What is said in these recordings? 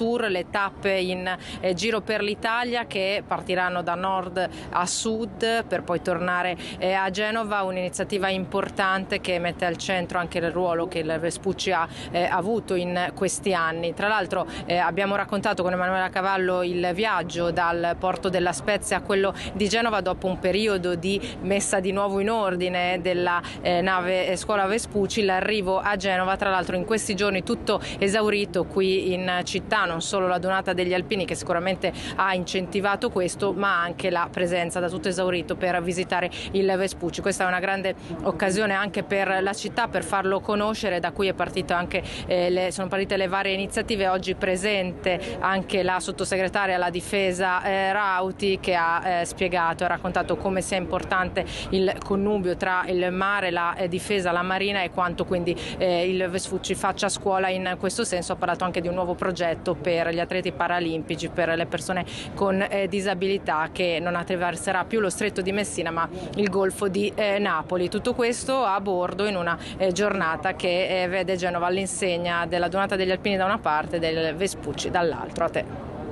tour, le tappe in giro per l'Italia che partiranno da nord a sud per poi tornare a Genova, un'iniziativa importante che mette al centro anche il ruolo che il Vespucci ha avuto in questi anni. Tra l'altro abbiamo raccontato con Emanuela Cavallo il viaggio dal porto della Spezia a quello di Genova dopo un periodo di messa di nuovo in ordine della nave Scuola Vespucci, l'arrivo a Genova, tra l'altro in questi giorni tutto esaurito qui in città, non solo la donata degli alpini che sicuramente ha incentivato questo, ma anche la presenza da tutto esaurito per visitare il Vespucci. Questa è una grande occasione anche per la città per farlo conoscere, da cui è partito anche sono partite le varie iniziative. Oggi presente anche la sottosegretaria alla difesa Rauti che ha spiegato e raccontato come sia importante il connubio tra il mare, la difesa, la marina e quanto quindi il Vespucci faccia scuola in questo senso. Ha parlato anche di un nuovo progetto per gli atleti paralimpici, per le persone con disabilità, che non attraverserà più lo stretto di Messina ma il golfo di Napoli. Tutto questo a bordo in una giornata che vede Genova all'insegna della donata degli alpini da una parte e del Vespucci dall'altro. A te.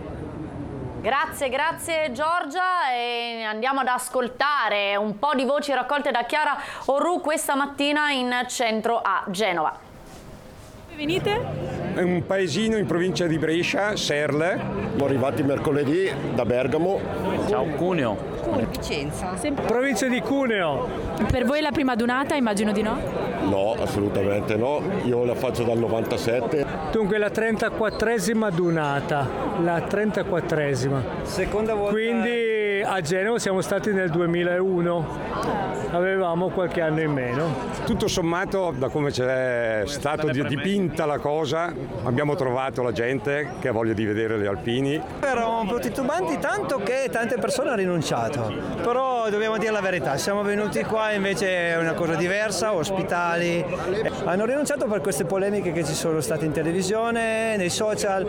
Grazie Giorgia, e andiamo ad ascoltare un po' di voci raccolte da Chiara Orru questa mattina in centro a Genova. Dove venite? È un paesino in provincia di Brescia, Serle. Siamo arrivati mercoledì da Bergamo. Ciao, Cuneo. Vicenza. Provincia di Cuneo. Per voi è la prima donata? Immagino di no? No, assolutamente no. Io la faccio dal 97. Dunque la 34esima donata. La 34esima. Seconda volta. Quindi a Genova siamo stati nel 2001. Avevamo qualche anno in meno. Tutto sommato, da come c'è stato dipinta la cosa, abbiamo trovato la gente che ha voglia di vedere gli alpini. Erano un po' titubanti, tanto che tante persone hanno rinunciato. Però dobbiamo dire la verità, siamo venuti qua invece è una cosa diversa, ospitali. Hanno rinunciato per queste polemiche che ci sono state in televisione, nei social.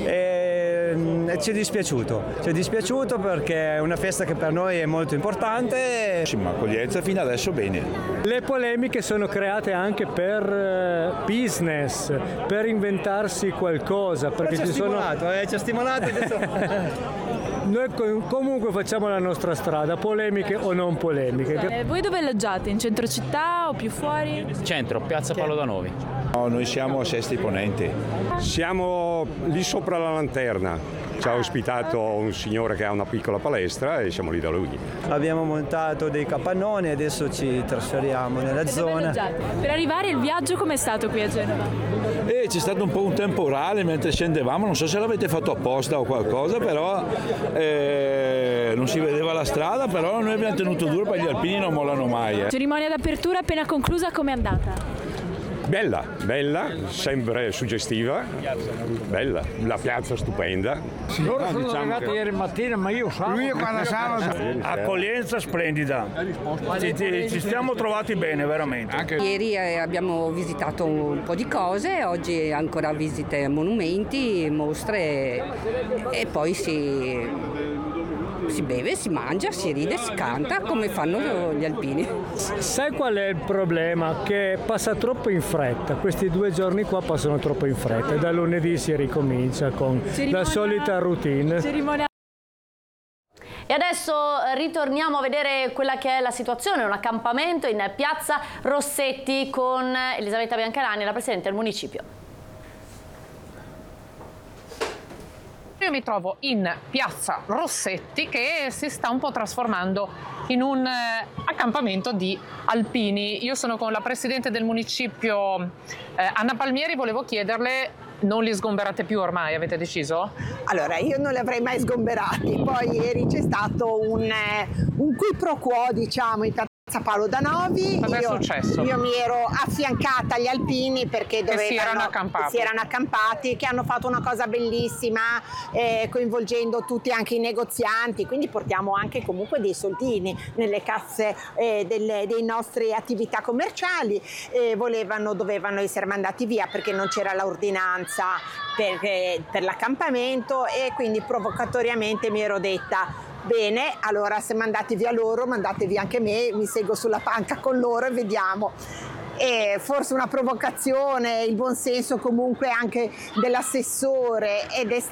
Ci è dispiaciuto perché è una festa che per noi è molto importante. Ma accoglienza fino adesso bene. Le polemiche sono create anche per business, per inventarsi qualcosa. Perché ci ha stimolato adesso. Noi comunque facciamo la nostra strada, polemiche o non polemiche. Voi dove alloggiate? In centro città o più fuori? Centro, piazza Paolo Danovi. No, noi siamo a Sesti Ponente. Siamo lì sopra la lanterna. Ci ha ospitato un signore che ha una piccola palestra e siamo lì da lui. Abbiamo montato dei capannoni, adesso ci trasferiamo nella zona. Per arrivare il viaggio com'è stato qui a Genova? C'è stato un po' un temporale mentre scendevamo, non so se l'avete fatto apposta o qualcosa, però non si vedeva la strada, però noi abbiamo tenuto duro perché gli alpini non mollano mai. Cerimonia d'apertura appena conclusa, com'è andata? Bella, sempre suggestiva, bella, la piazza stupenda. Loro sono arrivati ieri mattina, ma io sabato. Accoglienza splendida, ci siamo trovati bene veramente. Ieri abbiamo visitato un po' di cose, oggi ancora visite monumenti, mostre e poi si beve, si mangia, si ride, si canta come fanno gli alpini. Sai qual è il problema? Che passa troppo in fretta, questi 2 giorni qua passano troppo in fretta e da lunedì si ricomincia con la solita routine. E adesso ritorniamo a vedere quella che è la situazione, un accampamento in piazza Rossetti con Elisabetta Biancalani, la Presidente del Municipio. Io mi trovo in piazza Rossetti che si sta un po' trasformando in un accampamento di alpini. Io sono con la Presidente del Municipio Anna Palmieri, volevo chiederle, non li sgomberate più ormai, avete deciso? Allora, io non li avrei mai sgomberati, poi ieri c'è stato un qui pro quo, diciamo, in piazza Paolo Danovi. Cosa è successo? Io mi ero affiancata agli alpini perché si erano accampati, che hanno fatto una cosa bellissima, coinvolgendo tutti, anche i negozianti, quindi portiamo anche comunque dei soldini nelle casse dei nostre attività commerciali. Dovevano essere mandati via perché non c'era l'ordinanza per l'accampamento, e quindi provocatoriamente mi ero detta: bene, allora se mandate via loro, mandate via anche me, mi seguo sulla panca con loro e vediamo. E forse una provocazione, il buonsenso comunque anche dell'assessore, ed è